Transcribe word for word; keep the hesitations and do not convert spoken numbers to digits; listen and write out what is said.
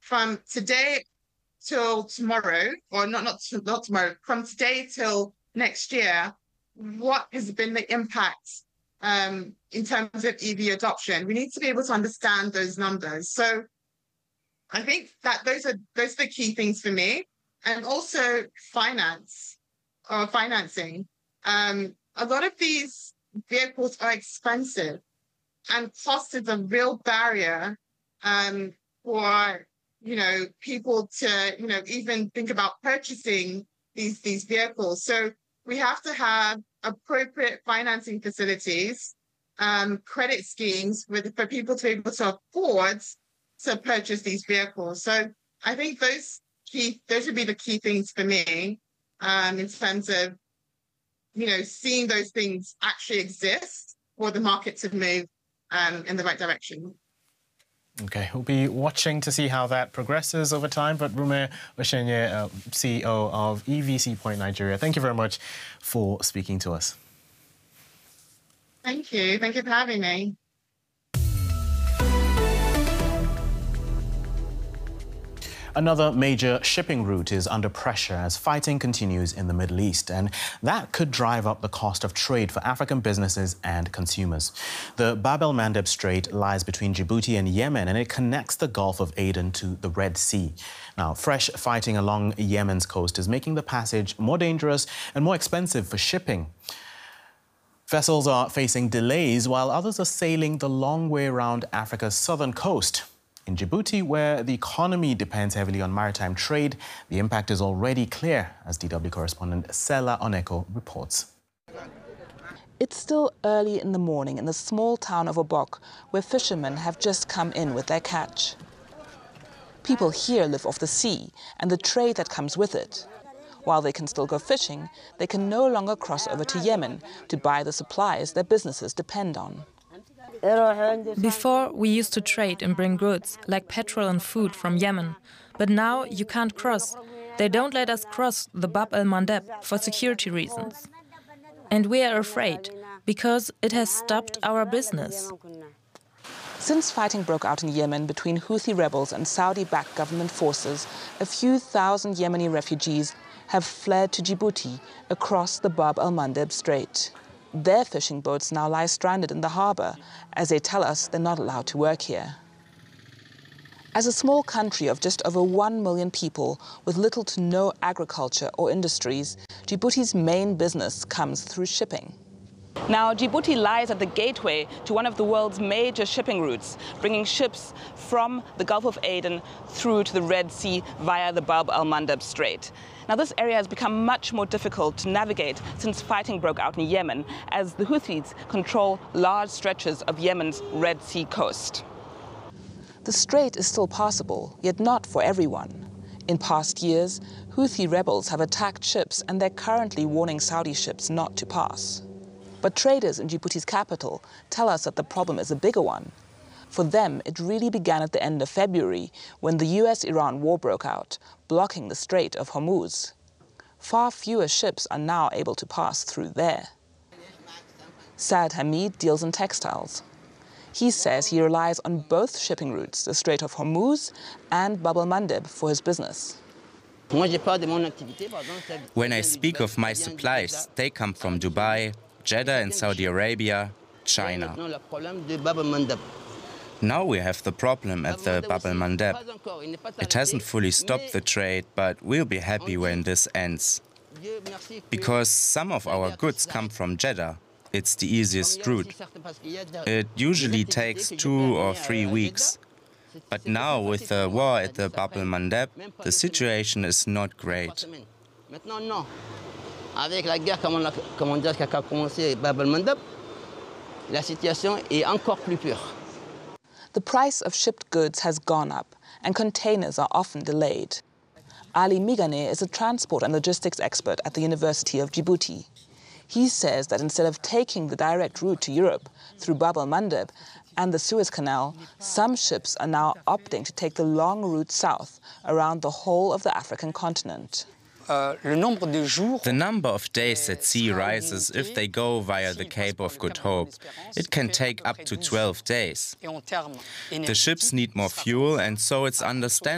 from today till tomorrow, or not not not tomorrow, from today till next year, what has been the impact um, in terms of E V adoption? We need to be able to understand those numbers. So I think that those are those are the key things for me, and also finance or financing. Um, a lot of these vehicles are expensive, and cost is a real barrier um, for you know people to you know even think about purchasing these these vehicles. So we have to have appropriate financing facilities, um, credit schemes with, for people to be able to afford to purchase these vehicles. So I think those key those would be the key things for me um, in terms of you know seeing those things actually exist for the market to move um, in the right direction. Okay, we'll be watching to see how that progresses over time. But Rume Oshenye, uh, C E O of E V C Point Nigeria, thank you very much for speaking to us. Thank you. Thank you for having me. Another major shipping route is under pressure as fighting continues in the Middle East, and that could drive up the cost of trade for African businesses and consumers. The Bab el-Mandeb Strait lies between Djibouti and Yemen, and it connects the Gulf of Aden to the Red Sea. Now, fresh fighting along Yemen's coast is making the passage more dangerous and more expensive for shipping. Vessels are facing delays while others are sailing the long way around Africa's southern coast. In Djibouti, where the economy depends heavily on maritime trade, the impact is already clear, as D W correspondent Sela Oneko reports. It's still early in the morning in the small town of Obok, where fishermen have just come in with their catch. People here live off the sea and the trade that comes with it. While they can still go fishing, they can no longer cross over to Yemen to buy the supplies their businesses depend on. Before, we used to trade and bring goods, like petrol and food, from Yemen. But now you can't cross. They don't let us cross the Bab el-Mandeb for security reasons. And we are afraid, because it has stopped our business. Since fighting broke out in Yemen between Houthi rebels and Saudi-backed government forces, a few thousand Yemeni refugees have fled to Djibouti across the Bab el-Mandeb Strait. Their fishing boats now lie stranded in the harbour, as they tell us they're not allowed to work here. As a small country of just over one million people with little to no agriculture or industries, Djibouti's main business comes through shipping. Now, Djibouti lies at the gateway to one of the world's major shipping routes, bringing ships from the Gulf of Aden through to the Red Sea via the Bab el-Mandeb Strait. Now, this area has become much more difficult to navigate since fighting broke out in Yemen, as the Houthis control large stretches of Yemen's Red Sea coast. The strait is still passable, yet not for everyone. In past years, Houthi rebels have attacked ships, and they're currently warning Saudi ships not to pass. But traders in Djibouti's capital tell us that the problem is a bigger one. For them, it really began at the end of February, when the U S Iran war broke out, blocking the Strait of Hormuz. Far fewer ships are now able to pass through there. Saad Hamid deals in textiles. He says he relies on both shipping routes, the Strait of Hormuz and Bab el-Mandeb, for his business. When I speak of my supplies, they come from Dubai, Jeddah in Saudi Arabia, China. Now we have the problem at the Bab el-Mandeb. It hasn't fully stopped the trade, but we'll be happy when this ends. Because some of our goods come from Jeddah. It's the easiest route. It usually takes two or three weeks. But now, with the war at the Bab el-Mandeb, the situation is not great. Avec la guerre, comme on a, comme on dit, qui a commencé Bab el-Mandeb, la situation est encore plus pire. The price of shipped goods has gone up, and containers are often delayed. Ali Migane is a transport and logistics expert at the University of Djibouti. He says that instead of taking the direct route to Europe through Bab el-Mandeb and the Suez Canal, some ships are now opting to take the long route south around the whole of the African continent. The number of days at sea rises if they go via the Cape of Good Hope. It can take up to twelve days. The ships need more fuel, and so it's understandable